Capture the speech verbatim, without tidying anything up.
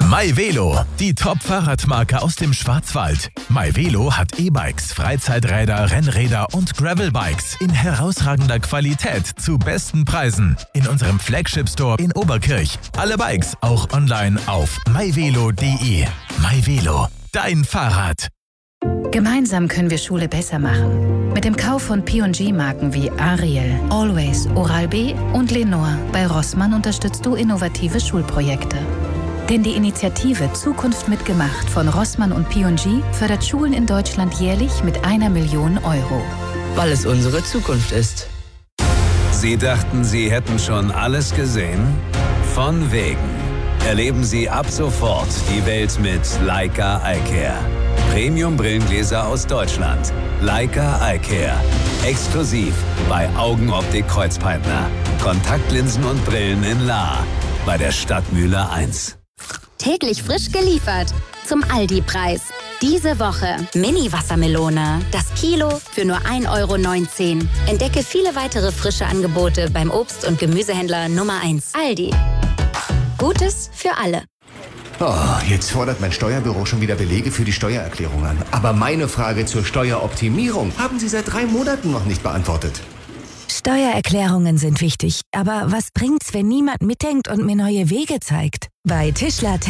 MyVelo, die Top-Fahrradmarke aus dem Schwarzwald. MyVelo hat E-Bikes, Freizeiträder, Rennräder und Gravelbikes in herausragender Qualität zu besten Preisen. In unserem Flagship-Store in Oberkirch. Alle Bikes auch online auf myvelo punkt de. MyVelo, dein Fahrrad. Gemeinsam können wir Schule besser machen. Mit dem Kauf von P und G-Marken wie Ariel, Always, Oral-B und Lenore bei Rossmann unterstützt du innovative Schulprojekte. Denn die Initiative Zukunft mitgemacht von Rossmann und P und G fördert Schulen in Deutschland jährlich mit einer Million Euro. Weil es unsere Zukunft ist. Sie dachten, Sie hätten schon alles gesehen? Von wegen. Erleben Sie ab sofort die Welt mit Leica iCare. Premium-Brillengläser aus Deutschland. Leica iCare. Exklusiv bei Augenoptik Kreuzpeitner. Kontaktlinsen und Brillen in Lahr. Bei der Stadtmühle eins. Täglich frisch geliefert. Zum Aldi-Preis. Diese Woche Mini-Wassermelone. Das Kilo für nur ein Euro neunzehn. Entdecke viele weitere frische Angebote beim Obst- und Gemüsehändler Nummer eins. Aldi. Gutes für alle. Oh, jetzt fordert mein Steuerbüro schon wieder Belege für die Steuererklärung an. Aber meine Frage zur Steueroptimierung haben Sie seit drei Monaten noch nicht beantwortet. Steuererklärungen sind wichtig, aber was bringt's, wenn niemand mitdenkt und mir neue Wege zeigt? Bei Tischler